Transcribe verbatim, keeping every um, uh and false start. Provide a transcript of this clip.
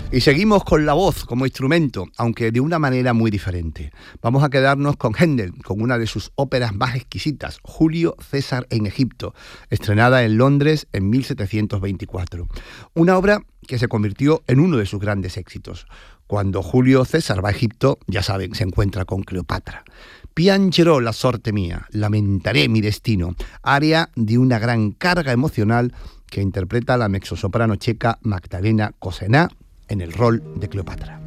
Y seguimos con la voz como instrumento, aunque de una manera muy diferente. Vamos a quedarnos con Händel, con una de sus óperas más exquisitas, Julio César en Egipto, estrenada en Londres en mil setecientos veinticuatro. Una obra que se convirtió en uno de sus grandes éxitos. Cuando Julio César va a Egipto, ya saben, se encuentra con Cleopatra. Piangerò la sorte mía, lamentaré mi destino, área de una gran carga emocional que interpreta la mezzosoprano checa Magdalena Kosená en el rol de Cleopatra.